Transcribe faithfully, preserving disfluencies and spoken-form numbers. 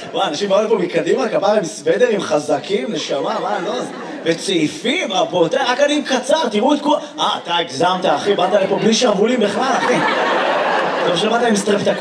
וואי, אנשים באו לפה מקדימה, כפיים עם סוודרים חזקים, נשמה, מה, לא? וצעיפים, רבותיי, רק אני עם קצר, תראו את כל... אה, אתה הגזמת, אחי, באת לפה בלי שרוולים בכלל, אחי. אתה חושב שבאת עם סטרפטקול?